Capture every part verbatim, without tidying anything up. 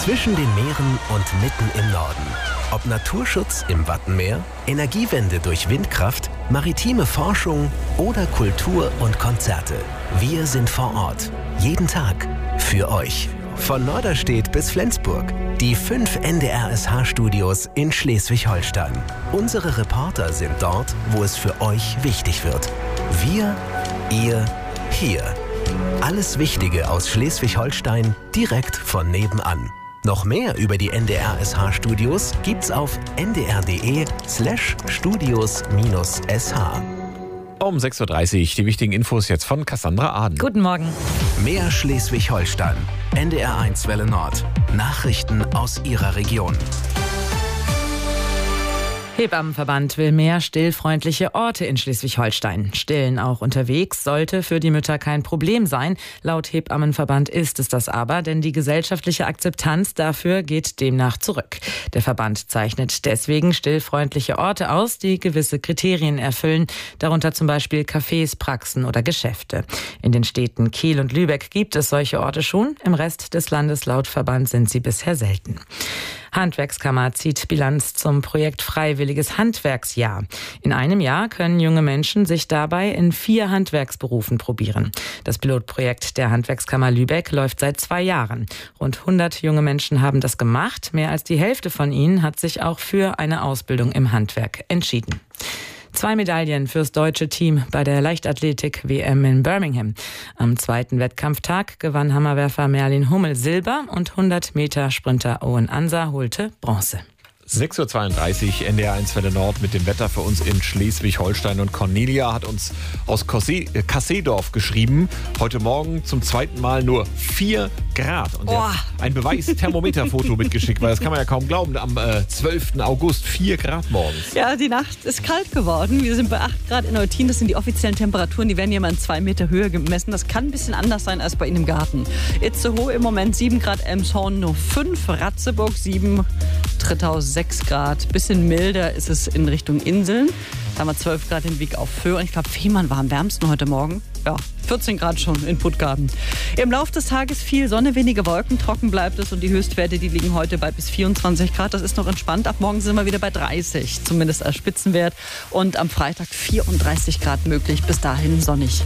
Zwischen den Meeren und mitten im Norden. Ob Naturschutz im Wattenmeer, Energiewende durch Windkraft, maritime Forschung oder Kultur und Konzerte. Wir sind vor Ort. Jeden Tag. Für euch. Von Norderstedt bis Flensburg. Die fünf N D R S H-Studios in Schleswig-Holstein. Unsere Reporter sind dort, wo es für euch wichtig wird. Wir, ihr, hier. Alles Wichtige aus Schleswig-Holstein direkt von nebenan. Noch mehr über die N D R S H-Studios gibt's auf n d r punkt d e slash studios minus s h. Um sechs Uhr dreißig die wichtigen Infos jetzt von Cassandra Aden. Guten Morgen. Mehr Schleswig-Holstein. N D R eins Welle Nord. Nachrichten aus Ihrer Region. Hebammenverband will mehr stillfreundliche Orte in Schleswig-Holstein. Stillen auch unterwegs sollte für die Mütter kein Problem sein. Laut Hebammenverband ist es das aber, denn die gesellschaftliche Akzeptanz dafür geht demnach zurück. Der Verband zeichnet deswegen stillfreundliche Orte aus, die gewisse Kriterien erfüllen, darunter zum Beispiel Cafés, Praxen oder Geschäfte. In den Städten Kiel und Lübeck gibt es solche Orte schon. Im Rest des Landes laut Verband sind sie bisher selten. Handwerkskammer zieht Bilanz zum Projekt Freiwilliges Handwerksjahr. In einem Jahr können junge Menschen sich dabei in vier Handwerksberufen probieren. Das Pilotprojekt der Handwerkskammer Lübeck läuft seit zwei Jahren. Rund hundert junge Menschen haben das gemacht. Mehr als die Hälfte von ihnen hat sich auch für eine Ausbildung im Handwerk entschieden. Zwei Medaillen fürs deutsche Team bei der Leichtathletik-W M in Birmingham. Am zweiten Wettkampftag gewann Hammerwerfer Merlin Hummel Silber und hundert Meter Sprinter Owen Ansa holte Bronze. sechs Uhr zweiunddreißig, N D R eins Welle Nord mit dem Wetter für uns in Schleswig-Holstein. Und Cornelia hat uns aus Kasseedorf geschrieben. Heute Morgen zum zweiten Mal nur vier Grad. Und oh. ein Beweis-Thermometerfoto mitgeschickt, weil das kann man ja kaum glauben. Am äh, zwölften August vier Grad morgens. Ja, die Nacht ist kalt geworden. Wir sind bei acht Grad in Eutin. Das sind die offiziellen Temperaturen. Die werden hier mal in zwei Meter Höhe gemessen. Das kann ein bisschen anders sein als bei Ihnen im Garten. Itzehoe im Moment sieben Grad, Elmshorn nur fünf, Ratzeburg sieben, Trittau sechs Grad. Bisschen milder ist es in Richtung Inseln. Da haben wir zwölf Grad in Wieg auf Föhr. Und ich glaube, Fehmarn war am wärmsten heute Morgen. Ja, vierzehn Grad schon in Puttgarden. Im Laufe des Tages viel Sonne, wenige Wolken, trocken bleibt es. Und die Höchstwerte, die liegen heute bei bis vierundzwanzig Grad. Das ist noch entspannt. Ab morgen sind wir wieder bei dreißig, zumindest als Spitzenwert. Und am Freitag vierunddreißig Grad möglich. Bis dahin sonnig.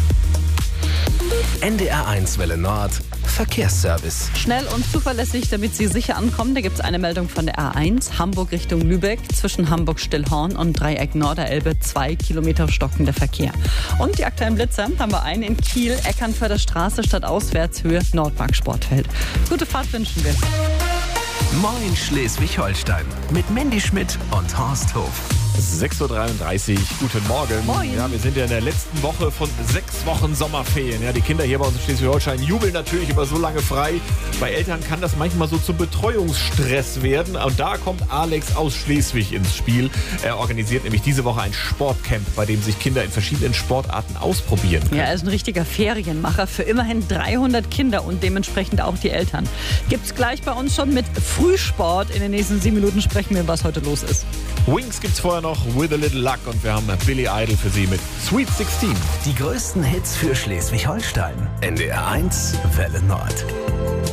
N D R eins Welle Nord. Verkehrsservice. Schnell und zuverlässig, damit Sie sicher ankommen. Da gibt es eine Meldung von der A eins, Hamburg Richtung Lübeck. Zwischen Hamburg-Stillhorn und Dreieck Norderelbe zwei Kilometer stockender Verkehr. Und die aktuellen Blitzer haben wir einen in Kiel, Eckernförder Straße, statt Auswärtshöhe Nordmark Sportfeld. Gute Fahrt wünschen wir. Moin Schleswig-Holstein mit Mandy Schmidt und Horst Hof. sechs Uhr dreiunddreißig, guten Morgen. Moin. Ja, wir sind ja in der letzten Woche von sechs Wochen Sommerferien. Ja, die Kinder hier bei uns in Schleswig-Holstein jubeln natürlich über so lange frei. Bei Eltern kann das manchmal so zum Betreuungsstress werden. Und da kommt Alex aus Schleswig ins Spiel. Er organisiert nämlich diese Woche ein Sportcamp, bei dem sich Kinder in verschiedenen Sportarten ausprobieren können. Ja, er ist ein richtiger Ferienmacher für immerhin dreihundert Kinder und dementsprechend auch die Eltern. Gibt's gleich bei uns schon mit Frühsport. In den nächsten sieben Minuten sprechen wir, was heute los ist. Wings gibt's vorher noch, With a Little Luck, und wir haben Billy Idol für Sie mit Sweet sixteen. Die größten Hits für Schleswig-Holstein. N D R eins Welle Nord.